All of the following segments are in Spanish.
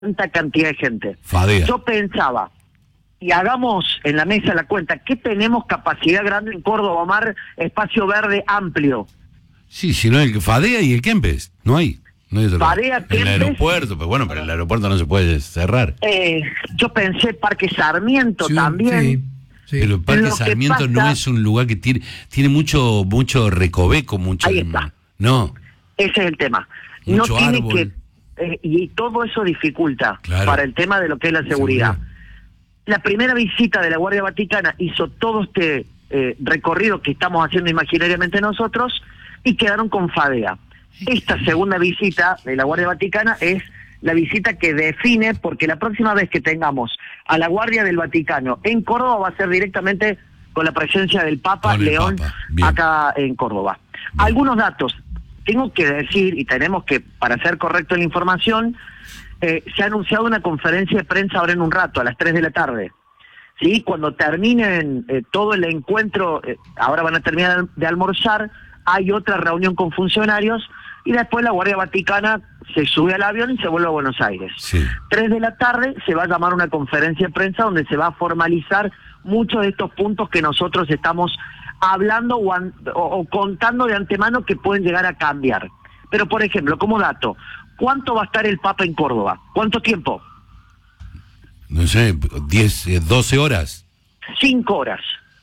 tanta cantidad de gente. Fadea. Yo pensaba, y hagamos en la mesa la cuenta, ¿qué tenemos capacidad grande en Córdoba, Omar? Espacio verde amplio. Sí, si no el Fadea y el Kempes, no hay. No hay otro Fadea, lado. El Kempes. aeropuerto, pero bueno, pero el aeropuerto no se puede cerrar. Yo pensé Parque Sarmiento Sí, también. sí. Pero el Parque Lo que Sarmiento no pasa- es un lugar que tiene mucho recoveco, mucho. Ahí está. No. Ese es el tema. Mucho No tiene árbol. que y todo eso dificulta Claro. para el tema de lo que es la seguridad. La primera visita de la Guardia Vaticana hizo todo este recorrido que estamos haciendo imaginariamente nosotros y quedaron con Fadea. Esta segunda visita de la Guardia Vaticana es la visita que define, porque la próxima vez que tengamos a la Guardia del Vaticano en Córdoba va a ser directamente con la presencia del Papa Con el León Papa. Bien. acá en Córdoba. Algunos datos. Tengo que decir, y tenemos que, para ser correcto en la información, se ha anunciado una conferencia de prensa ahora en un rato, a las 3 de la tarde. ¿Sí? Cuando terminen todo el encuentro, ahora van a terminar de almorzar, hay otra reunión con funcionarios, y después la Guardia Vaticana se sube al avión y se vuelve a Buenos Aires. Sí. 3 de la tarde se va a llamar una conferencia de prensa donde se va a formalizar muchos de estos puntos que nosotros estamos hablando o contando de antemano que pueden llegar a cambiar. Pero, por ejemplo, como dato, ¿cuánto va a estar el Papa en Córdoba? ¿Cuánto tiempo? No sé, 10, 12 horas. 5 horas.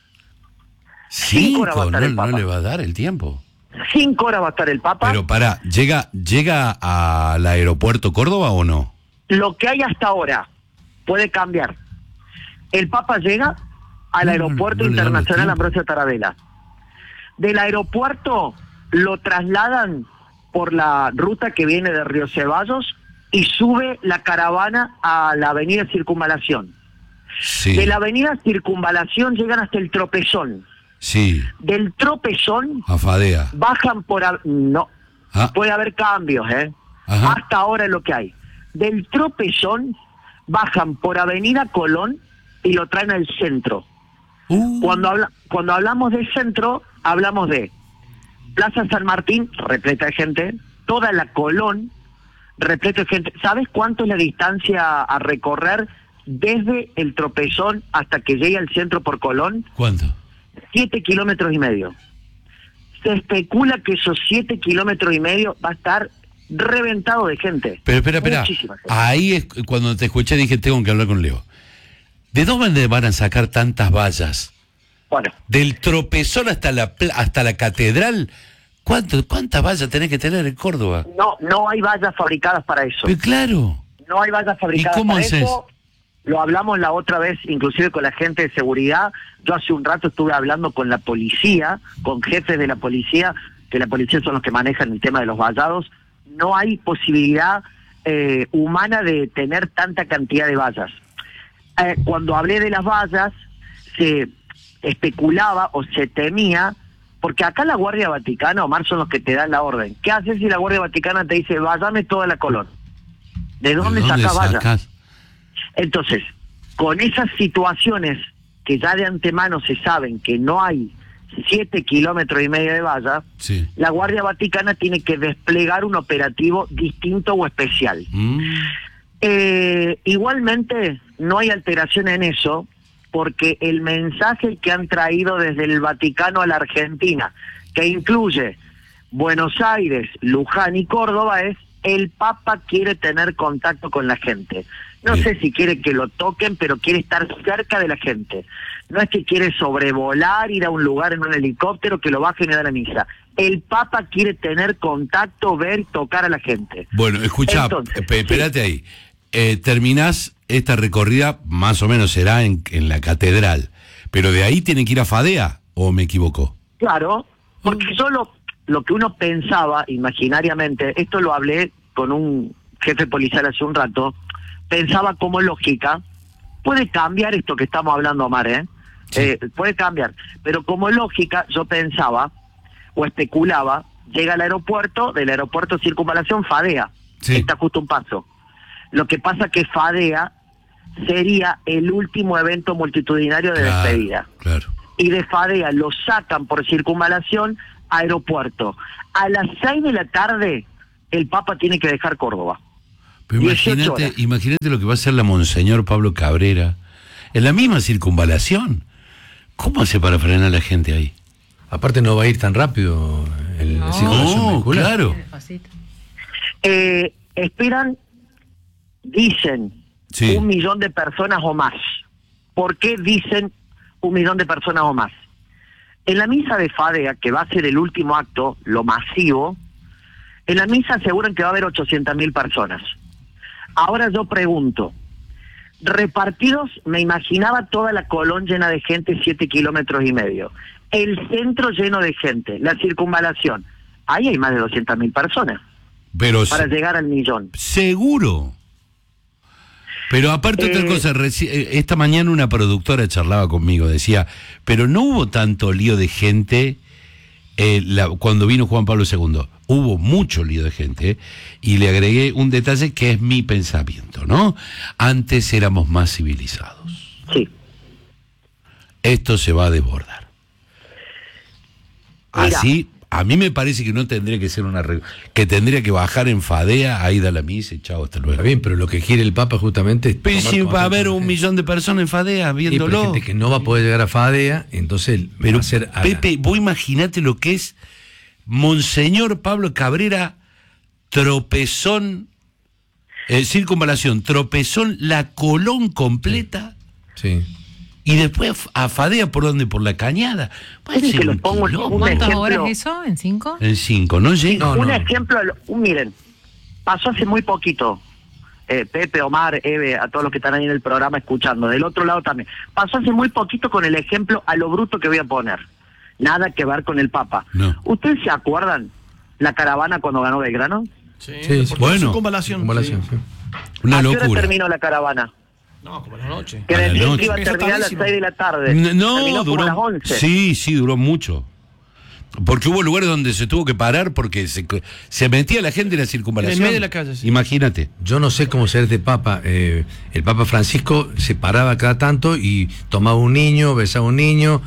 5, horas va a estar el no Papa. le va a dar el tiempo. 5 horas va a estar el Papa. Pero ¿llega al aeropuerto Córdoba o no? Lo que hay hasta ahora puede cambiar. El Papa llega al aeropuerto no le dan el internacional tiempo. Ambrosio Tarabella. Del aeropuerto lo trasladan por la ruta que viene de Río Ceballos y sube la caravana a la avenida Circunvalación. Sí. De la avenida Circunvalación llegan hasta el Tropezón. Sí. Del Tropezón A Fadea. bajan por... No, Ah. puede haber cambios, ¿eh? Ajá. Hasta ahora es lo que hay. Del Tropezón bajan por Avenida Colón y lo traen al centro. Cuando hablamos del centro, hablamos de Plaza San Martín, repleta de gente, toda la Colón, repleta de gente. ¿Sabes cuánto es la distancia a recorrer desde el Tropezón hasta que llegue al centro por Colón? ¿Cuánto? 7,5 kilómetros. Se especula que esos 7,5 kilómetros va a estar reventado de gente. Pero espera. Muchísima gente. Ahí es cuando te escuché dije, tengo que hablar con Leo. ¿De dónde van a sacar tantas vallas? Bueno, Del Tropezón hasta la catedral. ¿Cuántas vallas tenés que tener en Córdoba? no hay vallas fabricadas para eso. Pero claro. No hay vallas fabricadas ¿Y cómo para haces? eso. Lo hablamos la otra vez, inclusive con la gente de seguridad. Yo hace un rato estuve hablando con la policía, con jefes de la policía, que la policía son los que manejan el tema de los vallados. No hay posibilidad humana de tener tanta cantidad de vallas. Cuando hablé de las vallas, se especulaba o se temía, porque acá la Guardia Vaticana, Omar, son los que te dan la orden. ¿Qué haces si la Guardia Vaticana te dice, váyame toda la Colón? ¿De dónde sacás vallas? sacás? Entonces, con esas situaciones que ya de antemano se saben que no hay 7,5 kilómetros de valla, Sí. la Guardia Vaticana tiene que desplegar un operativo distinto o especial. Igualmente, no hay alteración en eso, porque el mensaje que han traído desde el Vaticano a la Argentina, que incluye Buenos Aires, Luján y Córdoba, es: el Papa quiere tener contacto con la gente. No Bien. sé si quiere que lo toquen, pero quiere estar cerca de la gente. No es que quiere sobrevolar, ir a un lugar en un helicóptero, que lo bajen y dar la misa. El Papa quiere tener contacto, ver, tocar a la gente. Bueno, escucha, Entonces, espérate ahí. Terminás esta recorrida, más o menos será en la catedral. Pero de ahí tienen que ir a Fadea, ¿o me equivoco? Claro, porque yo lo que uno pensaba imaginariamente, esto lo hablé con un jefe policial hace un rato, pensaba como lógica, puede cambiar esto que estamos hablando, Omar, Sí. puede cambiar, pero como lógica yo pensaba o especulaba, llega al aeropuerto, del aeropuerto Circunvalación, Fadea, Sí. está justo un paso. Lo que pasa que Fadea sería el último evento multitudinario de despedida. Claro. Y de Fadea lo sacan por Circunvalación a aeropuerto. A las 6 de la tarde el Papa tiene que dejar Córdoba. Pero 18 horas. imagínate lo que va a hacer la Monseñor Pablo Cabrera en la misma circunvalación. ¿Cómo hace para frenar a la gente ahí? Aparte no va a ir tan rápido la circulación No, vehicular. claro. Esperan, dicen, Sí. 1 millón de personas o más. ¿Por qué dicen 1 millón de personas o más? En la misa de Fadea, que va a ser el último acto, lo masivo, en la misa aseguran que va a haber 800.000 personas. Ahora yo pregunto, repartidos, me imaginaba toda la Colón llena de gente, 7,5 kilómetros, el centro lleno de gente, la circunvalación, ahí hay más de 200.000 personas Pero para llegar al millón. seguro. Pero aparte otra cosa, esta mañana una productora charlaba conmigo, decía, pero no hubo tanto lío de gente cuando vino Juan Pablo II. Hubo mucho lío de gente, y le agregué un detalle que es mi pensamiento, ¿no? Antes éramos más civilizados. Sí. Esto se va a desbordar. Mira. Así, a mí me parece que no tendría que ser que tendría que bajar en Fadea, ahí da la misa y chao, hasta luego. Está bien, pero lo que quiere el Papa justamente es... Pero si va a haber 1 millón de personas en Fadea Sí, pero hay viéndolo. gente que no va a poder llegar a Fadea, entonces Pero, va a ser... Pepe, vos imaginate lo que es Monseñor Pablo Cabrera, tropezón, circunvalación, tropezón, la Colón completa, Sí. y después a Fadea, ¿por dónde? Por la Cañada. ¿Quieren que los pongo un ¿Cuántas ejemplo? horas eso? ¿En 5? En 5, ¿no llega? No, un no. ejemplo, miren, pasó hace muy poquito, Pepe, Omar, Eve, a todos los que están ahí en el programa escuchando, del otro lado también, pasó hace muy poquito con el ejemplo a lo bruto que voy a poner, nada que ver con el Papa. No. ¿Ustedes se acuerdan la caravana cuando ganó Belgrano? Sí, Sí, porque bueno. es circunvalación. Circunvalación, Sí. sí. Una ¿A qué hora locura. terminó la caravana? No, como a la noche. Que A la decían noche. que iba a Empezó terminar a las tardísimo. 6 de la tarde. No, Terminó como a las duró. 11. Sí, duró mucho. Porque hubo lugares donde se tuvo que parar porque se metía la gente en la circunvalación. En medio de la calle, sí. Imagínate. Yo no sé cómo ser este Papa. El Papa Francisco se paraba cada tanto y tomaba un niño, besaba a un niño.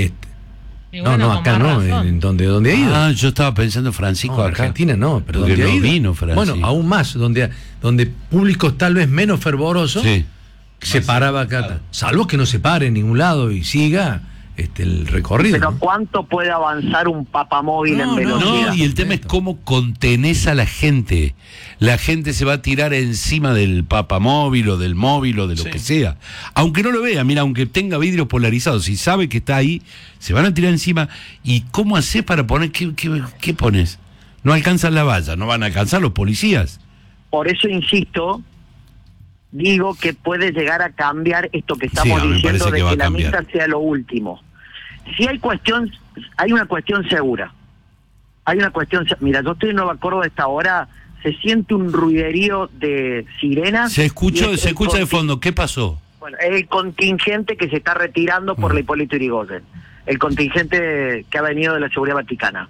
No, acá no, en donde ha ido. Yo estaba pensando Francisco No, en acá. Argentina no, pero Porque donde ha no ido. vino Francisco. Bueno, aún más, donde públicos tal vez menos fervorosos Sí. se paraba acá. Salvo que no se pare en ningún lado y siga el recorrido. Pero ¿no? ¿cuánto puede avanzar un papamóvil en velocidad? No, y el tema es cómo contenés a la gente. La gente se va a tirar encima del papamóvil o del móvil o de lo Sí. que sea. Aunque no lo vea, mira, aunque tenga vidrios polarizados, si sabe que está ahí, se van a tirar encima. ¿Y cómo hacés para poner? ¿Qué pones? No alcanzan la valla, no van a alcanzar los policías. Por eso insisto, digo que puede llegar a cambiar esto que estamos Sí, a mí me diciendo parece de que va que a la cambiar. misa sea lo último. Si hay una cuestión segura. Hay una cuestión, mira, yo estoy en Nueva Córdoba a esta hora, se siente un ruiderío de sirenas. Se y escucha es de el fondo, ¿qué pasó? Bueno, es el contingente que se está retirando por la Hipólito Yrigoyen, el contingente que ha venido de la Seguridad Vaticana.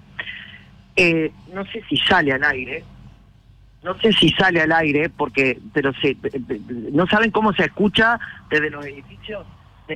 No sé si sale al aire, porque, pero no saben cómo se escucha desde los edificios.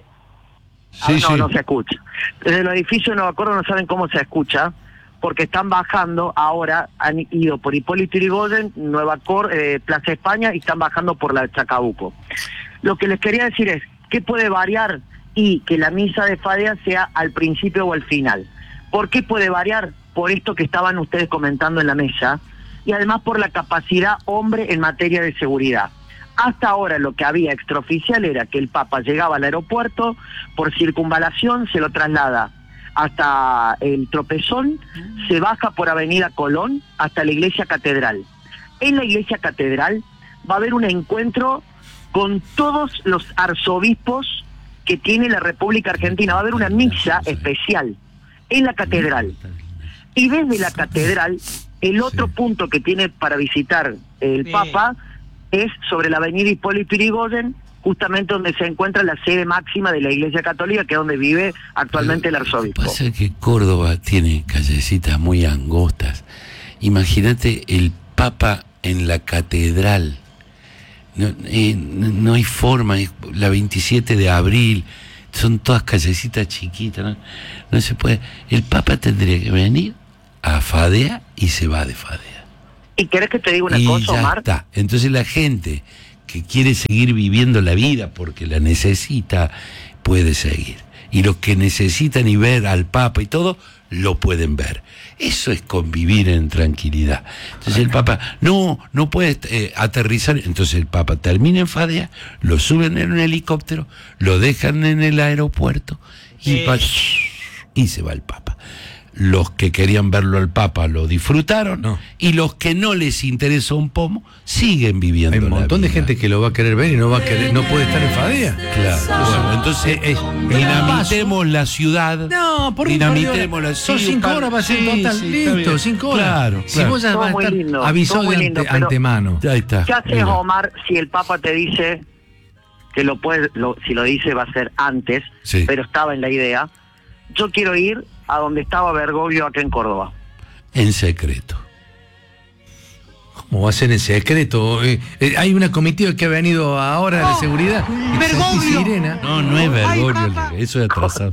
No se escucha. Desde los edificios de Nueva Córdoba no saben cómo se escucha, porque están bajando ahora, han ido por Hipólito Yrigoyen, Plaza España, y están bajando por la Chacabuco. Lo que les quería decir es, ¿qué puede variar? Y que la misa de Fadea sea al principio o al final. ¿Por qué puede variar? Por esto que estaban ustedes comentando en la mesa, y además por la capacidad hombre en materia de seguridad. Hasta ahora lo que había extraoficial era que el Papa llegaba al aeropuerto, por circunvalación se lo traslada hasta el Tropezón, se baja por Avenida Colón hasta la Iglesia Catedral. En la Iglesia Catedral va a haber un encuentro con todos los arzobispos que tiene la República Argentina. Va a haber una misa especial en la Catedral. Y desde la Catedral, el otro punto que tiene para visitar el Papa es sobre la avenida Hipólito Yrigoyen, justamente donde se encuentra la sede máxima de la Iglesia Católica, que es donde vive actualmente el arzobispo. Lo que pasa es que Córdoba tiene callecitas muy angostas. Imagínate el Papa en la catedral. No hay forma, es la 27 de abril, son todas callecitas chiquitas, no se puede. El Papa tendría que venir a Fadea y se va de Fadea. ¿Y querés que te diga una y cosa, ya Omar? está. Entonces la gente que quiere seguir viviendo la vida porque la necesita, puede seguir. Y los que necesitan y ver al Papa y todo, lo pueden ver. Eso es convivir en tranquilidad. Entonces el Papa no puede aterrizar. Entonces el Papa termina en Fadea, lo suben en un helicóptero, lo dejan en el aeropuerto y se va el Papa. Los que querían verlo al Papa lo disfrutaron, y los que no les interesó un pomo siguen viviendo. Hay un montón de gente que lo va a querer ver y no puede estar en Fadea. Claro. Bueno, entonces dinamitemos la ciudad. No, por dinamitemos la son ciudad. 5 horas, va a ser total. Listo, 5 horas. Claro. Si vos ya vas a estar avisado de antemano. Ahí está. ¿Qué haces, Omar, si el Papa te dice que si lo dice va a ser antes, pero estaba en la idea? Yo quiero ir a donde estaba Bergoglio acá en Córdoba. En secreto. ¿Cómo va a ser en secreto? Hay una comitiva que ha venido ahora de seguridad. Bergoglio. No es Bergoglio, eso es atrasado.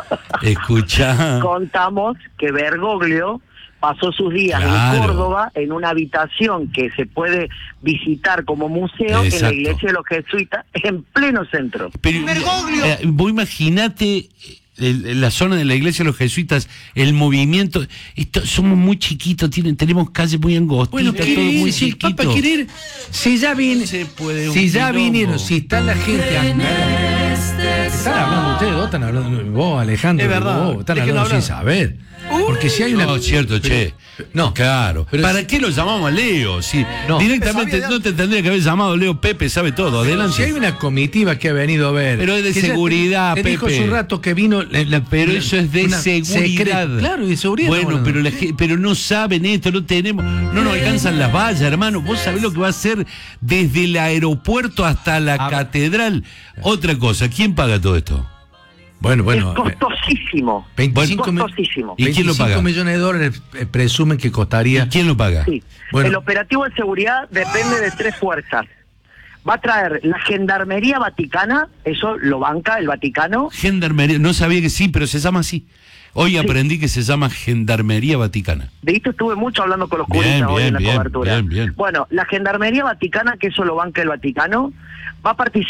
Escuchá. Contamos que Bergoglio pasó sus días en Córdoba en una habitación que se puede visitar como museo. Exacto. En la iglesia de los jesuitas, en pleno centro. Pero, vos imaginate la zona de la iglesia de los jesuitas, el movimiento, somos muy chiquitos, tenemos calles muy angostitas, bueno, todo muy si el chiquito. Papa quiere ir, si ya viene, si ya vinieron, si está la gente acá, están hablando ustedes dos, están hablando vos, Alejandro, es verdad, vos, están hablando sin saber. Porque si hay una... No, cierto, che. No, claro. Pero ¿para qué lo llamamos a Leo? Si directamente no te tendría que haber llamado Leo. Pepe sabe todo. Adelante. Si hay una comitiva que ha venido a ver. Pero es de seguridad, Pepe. Dijo hace un rato que vino. Pero eso es de seguridad. Claro, y de seguridad. Bueno, pero no saben esto, no tenemos. No nos alcanzan las vallas, hermano. Vos sabés lo que va a hacer desde el aeropuerto hasta la catedral. Otra cosa, ¿quién paga todo esto? Bueno. Es costosísimo. 25 ¿Y quién lo paga? 25 millones de dólares presumen que costaría. ¿Y quién lo paga? Sí. Bueno. El operativo de seguridad depende de 3 fuerzas. Va a traer la Gendarmería Vaticana, eso lo banca el Vaticano. Gendarmería, no sabía que sí, pero se llama así. Hoy aprendí que se llama Gendarmería Vaticana. De esto estuve mucho hablando con los curistas hoy en la cobertura. Bien. Bueno, la Gendarmería Vaticana, que eso lo banca el Vaticano, van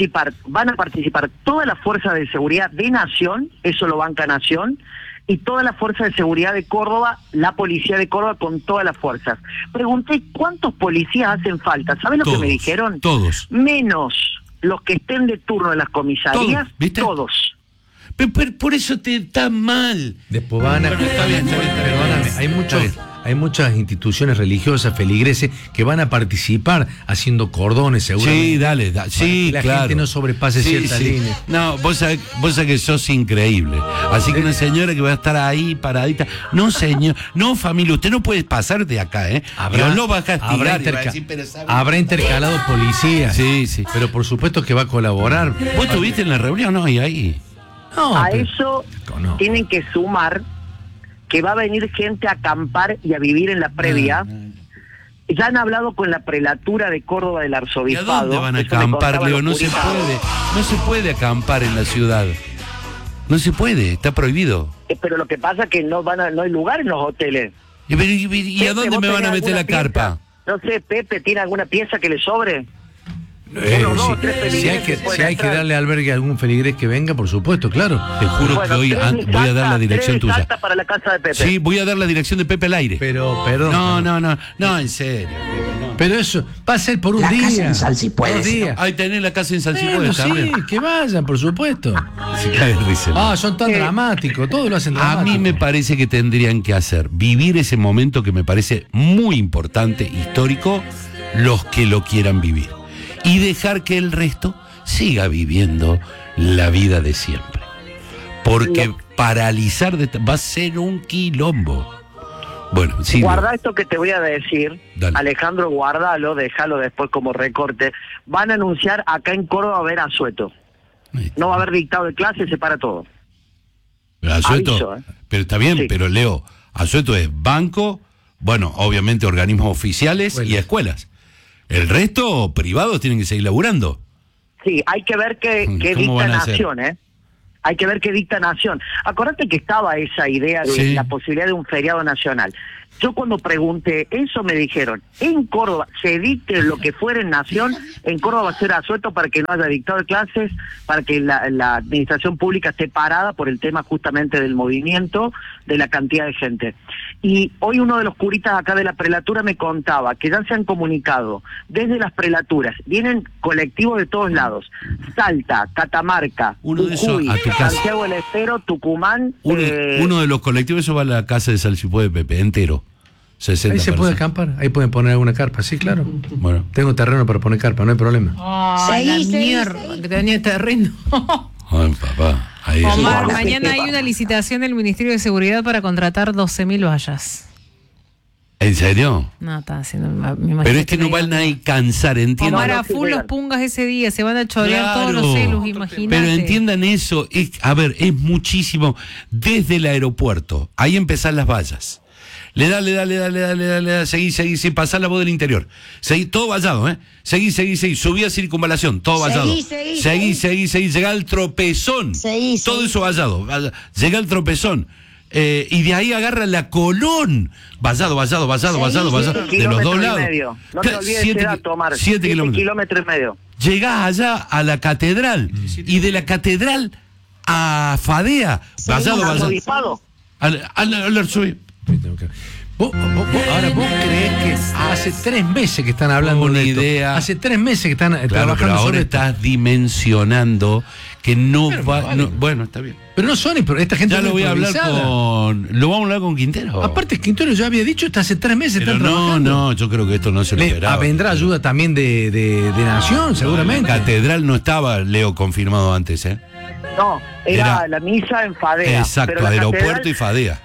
a participar todas las fuerzas de seguridad de Nación, eso lo banca Nación, y todas las fuerzas de seguridad de Córdoba, la policía de Córdoba con todas las fuerzas. Pregunté cuántos policías hacen falta. ¿Saben lo que me dijeron? Todos. Menos los que estén de turno en las comisarías, todos. Pero por eso te está mal. Después van a... Está bien. Perdóname, hay muchas instituciones religiosas, feligreses, que van a participar haciendo cordones, seguramente. Sí, dale. Sí, la claro. gente no sobrepase ciertas líneas. No, vos sabés que sos increíble. Así que una señora que va a estar ahí paradita. No, señor. No, familia, usted no puede pasar de acá, ¿eh? Dios lo va a castigar. Habrá intercalado policías. Sí. Pero por supuesto que va a colaborar. ¿Vos estuviste en la reunión? No, y ahí. No, eso tienen que sumar que va a venir gente a acampar y a vivir en la previa. Ya han hablado con la prelatura de Córdoba del Arzobispado. ¿Y a dónde van a acampar, Leo? No se puede acampar en la ciudad. No se puede, está prohibido. Pero lo que pasa es que no hay lugar en los hoteles. ¿Y a dónde me van a meter la carpa? No sé, Pepe, ¿tiene alguna pieza que le sobre? Si hay que darle albergue a algún feligrés que venga, por supuesto, claro. Te juro que hoy voy a dar la dirección tuya. Para la casa de Pepe. Sí, voy a dar la dirección de Pepe al aire. Pero, perdón. No, en serio. Pero eso va a ser por un día. Casa en Salsipuedes. Ahí tenés la casa en Salsipuedes también. Sí, que vayan, por supuesto. Se cae de risa. Son tan dramáticos, todo lo hacen dramático. A mí me parece que tendrían que vivir ese momento que me parece muy importante, histórico, los que lo quieran vivir. Y dejar que el resto siga viviendo la vida de siempre. Porque paralizar va a ser un quilombo. Bueno, sí. Guarda esto que te voy a decir. Dale. Alejandro, guárdalo, déjalo después como recorte. Van a anunciar acá en Córdoba a haber asueto. No va a haber dictado de clase, se para todo. Pero asueto, pero está bien, pero Leo, asueto es banco, bueno, obviamente organismos oficiales y escuelas. El resto, privados, tienen que seguir laburando. Sí, hay que ver qué dicta Nación, Hay que ver qué dicta Nación. Acordate que estaba esa idea de la posibilidad de un feriado nacional. Yo cuando pregunté eso me dijeron, en Córdoba se dicte lo que fuera en Nación, en Córdoba va a ser asueto para que no haya dictado de clases, para que la administración pública esté parada por el tema justamente del movimiento, de la cantidad de gente. Y hoy uno de los curitas acá de la prelatura me contaba que ya se han comunicado desde las prelaturas, vienen colectivos de todos lados, Salta, Catamarca, Jujuy, Santiago del Estero, Tucumán. Uno de los colectivos, eso va a la casa de Salchipó de Pepe, entero. 60 ahí se puede acampar, ahí pueden poner alguna carpa, sí, claro. Bueno. Tengo terreno para poner carpa, no hay problema. La mierda, que tenía terreno. Ay, papá. Ahí Omar, mañana hay una licitación del Ministerio de Seguridad para contratar 12.000 vallas. ¿En serio? No, está haciendo... me imagino pero es que no van a cansar, entiendan. Omar, a full los pungas ese día, se van a chorear todos los celos, imagínate. Pero entiendan eso, a ver, es muchísimo. Desde el aeropuerto, ahí empezán las vallas. Le da, seguí, pasá la voz del interior. Seguí, todo vallado, Seguí, subí a Circunvalación, todo vallado. Seguí, llega al Tropezón. Todo eso vallado, llega al Tropezón. Y de ahí agarra la Colón. Vallado. De los dos lados. No te olvides ese dato, Omar. 7 kilómetros y medio. Llegás allá a la catedral. Y de la catedral a Fadea. Vallado. Al arzobispado. ¿Vos creés que hace 3 meses que están hablando de esto? Idea. Hace 3 meses que están trabajando pero ahora sobre estás esto. dimensionando que no pero va... Vale. No, bueno, está bien. Pero no son... Esta gente ya lo voy a hablar con... Lo vamos a hablar con Quintero. Aparte, Quintero ya había dicho esto hace 3 meses. Pero no, yo creo que esto no se lo esperaba. Vendrá ayuda también de Nación, seguramente. La catedral no estaba, Leo, confirmado antes, No, era la misa en Fadea. Exacto, aeropuerto y Fadea.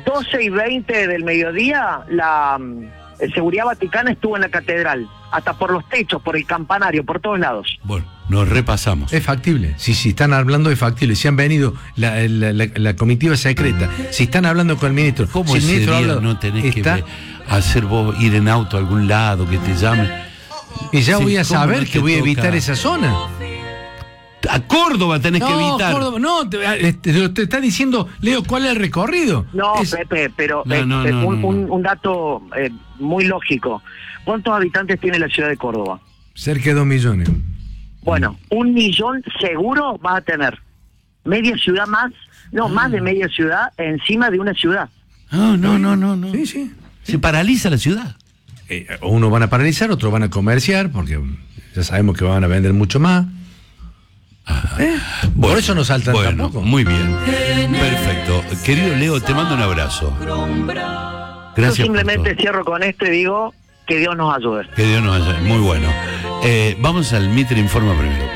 12:20 del mediodía, la Seguridad Vaticana estuvo en la catedral, hasta por los techos, por el campanario, por todos lados. Bueno, nos repasamos. Es factible, sí, están hablando de factible. Si han venido la comitiva secreta, si están hablando con el ministro, ¿cómo si el ministro ese día habla, no tenés que hacer vos ir en auto a algún lado, que te llamen? Y ya voy a saber que voy a evitar esa zona. A Córdoba tenés que evitar. Córdoba, no, te está diciendo, Leo, ¿cuál es el recorrido? No, Pepe, pero un dato muy lógico. ¿Cuántos habitantes tiene la ciudad de Córdoba? Cerca de 2 millones. Bueno, 1 millón seguro vas a tener. Media ciudad más, más de media ciudad encima de una ciudad. No. Sí. Se paraliza la ciudad. Unos van a paralizar, otros van a comerciar, porque ya sabemos que van a vender mucho más. Bueno, por eso no saltan tampoco. Muy bien, perfecto. Querido Leo, te mando un abrazo. Gracias. Yo simplemente cierro con esto y digo que Dios nos ayude. Que Dios nos ayude, muy bueno. Vamos al Mitre Informa primero.